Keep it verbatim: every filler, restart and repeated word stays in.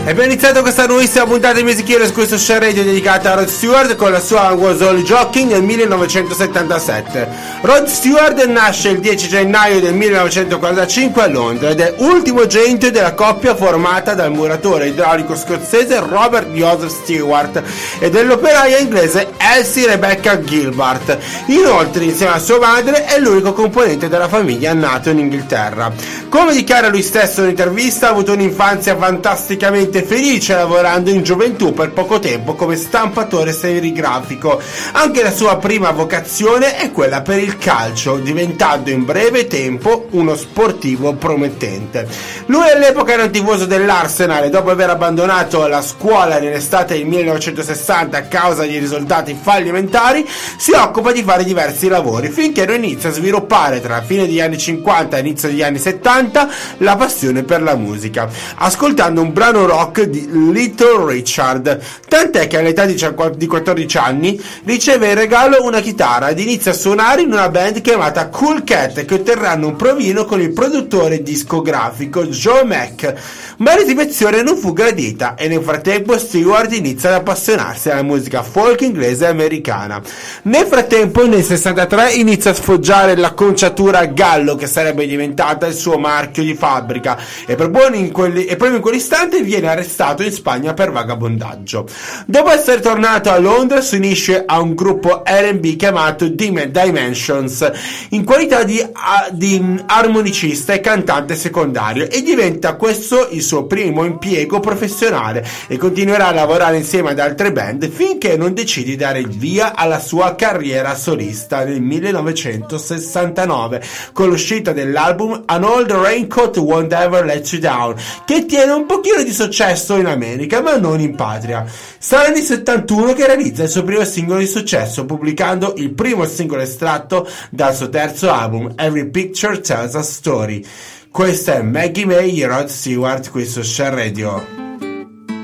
Abbiamo iniziato questa nuovissima puntata di Music Heroes, questo share radio dedicata a Rod Stewart con la sua Was All Joking nel millenovecentosettantasette. Rod Stewart nasce il dieci gennaio del millenovecentoquarantacinque a Londra ed è ultimo genito della coppia formata dal muratore idraulico scozzese Robert Joseph Stewart e dell'operaia inglese Elsie Rebecca Gilbert. Inoltre, insieme a sua madre, è l'unico componente della famiglia nato in Inghilterra. Come dichiara lui stesso in un'intervista, ha avuto un'infanzia fantasticamente felice lavorando in gioventù per poco tempo come stampatore serigrafico. Anche la sua prima vocazione è quella per il calcio, diventando in breve tempo uno sportivo promettente. Lui all'epoca era un tifoso dell'Arsenal e dopo aver abbandonato la scuola nell'estate del millenovecentosessanta a causa di risultati fallimentari, si occupa di fare diversi lavori finché non inizia a sviluppare tra la fine degli anni cinquanta e l'inizio degli anni settanta la passione per la musica, ascoltando un brano rock di Little Richard, tant'è che all'età di quattordici anni riceve in regalo una chitarra ed inizia a suonare in una band chiamata Cool Cat, che otterranno un provino con il produttore discografico Joe Mack, ma l'esibizione non fu gradita e nel frattempo Stewart inizia ad appassionarsi alla musica folk inglese e americana. Nel frattempo, nel sessantatré, inizia a sfoggiare l'acconciatura Gallo, che sarebbe diventata il suo marchio di fabbrica, e proprio in, quelli, e proprio in quell'istante viene arrestato in Spagna per vagabondaggio. Dopo essere tornato a Londra si unisce a un gruppo R and B chiamato Dimensions in qualità di, di armonicista e cantante secondario, e diventa questo il suo primo impiego professionale e continuerà a lavorare insieme ad altre band finché non decide di dare il via alla sua carriera solista nel millenovecentosessantanove con l'uscita dell'album An Old Raincoat Won't Ever Let You Down, che tiene un pochino di successo in America ma non in patria. Sarà nel settantuno che realizza il suo primo singolo di successo, pubblicando il primo singolo estratto dal suo terzo album Every Picture Tells a Story. Questa è Maggie May e Rod Stewart, questo Share Radio.